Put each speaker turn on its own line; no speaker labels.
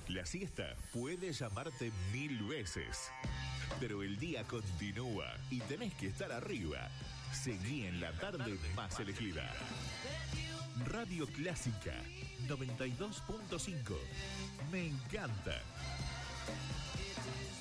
La siesta puede llamarte 1000 veces, pero el día continúa y tenés que estar arriba. Seguí en la tarde más elegida. Radio Clásica 92.5. Me encanta.